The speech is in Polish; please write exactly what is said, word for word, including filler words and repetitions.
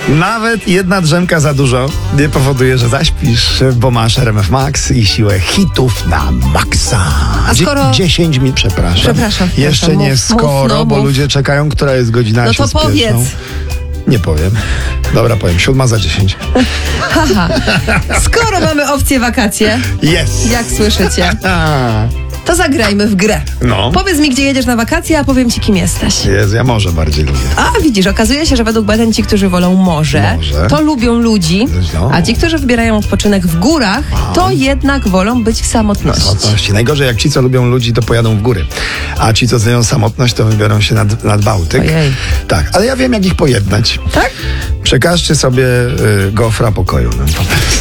Nawet jedna drzemka za dużo nie powoduje, że zaśpisz, bo masz R M F Max i siłę hitów na maksa. A skoro... dziesięć mi, przepraszam. Przepraszam. Jeszcze przepraszam. nie mów, skoro, mów, no, bo mów. ludzie czekają, która jest godzina. No się to spieszą. powiedz. Nie powiem. Dobra, powiem. Siódma za dziesięć. Haha. Skoro mamy opcję wakacje, Jest. jak słyszycie, to zagrajmy w grę. No. Powiedz mi, gdzie jedziesz na wakacje, a powiem ci, kim jesteś. Jest, ja morze bardziej lubię. A widzisz, okazuje się, że według badań ci, którzy wolą morze, Morze. to lubią ludzi, No. a ci, którzy wybierają odpoczynek w górach, to jednak wolą być w samotności. Samotności. Najgorzej, jak ci, co lubią ludzi, to pojadą w góry. A ci, co cenią samotność, to wybiorą się nad, nad Bałtyk. Ojej. Tak, ale ja wiem, jak ich pojednać. Tak? Przekażcie sobie y, gofra pokoju. No,